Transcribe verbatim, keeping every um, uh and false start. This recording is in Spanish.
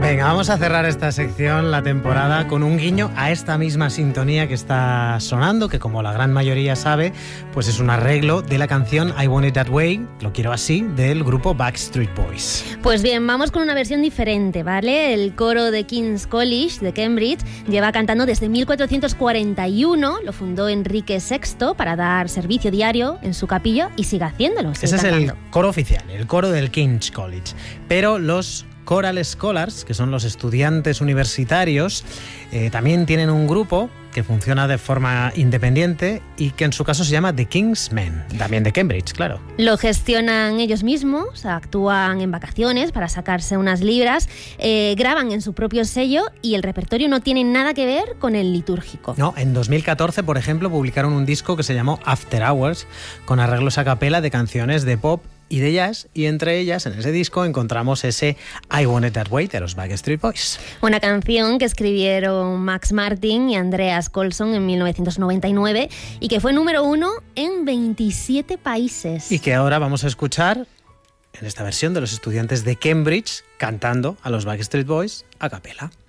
Venga, vamos a cerrar esta sección, la temporada, con un guiño a esta misma sintonía que está sonando, que como la gran mayoría sabe, pues es un arreglo de la canción I Want It That Way, Lo Quiero Así, del grupo Backstreet Boys. Pues bien, vamos con una versión diferente, ¿vale? El coro de King's College de Cambridge lleva cantando desde mil cuatrocientos cuarenta y uno, lo fundó Enrique sexto para dar servicio diario en su capilla y sigue haciéndolo. Sigue Ese cantando. es el coro oficial, el coro del King's College. Pero los Choral Scholars, que son los estudiantes universitarios, eh, también tienen un grupo que funciona de forma independiente y que en su caso se llama The King's Men, también de Cambridge, claro. Lo gestionan ellos mismos, actúan en vacaciones para sacarse unas libras, eh, graban en su propio sello y el repertorio no tiene nada que ver con el litúrgico. No, en dos mil catorce, por ejemplo, publicaron un disco que se llamó After Hours, con arreglos a capela de canciones de pop y de jazz, y entre ellas, en ese disco, encontramos ese I Want It That Way de los Backstreet Boys. Una canción que escribieron Max Martin y Andreas Colson en mil novecientos noventa y nueve y que fue número uno en veintisiete países. Y que ahora vamos a escuchar en esta versión de los estudiantes de Cambridge cantando a los Backstreet Boys a capela.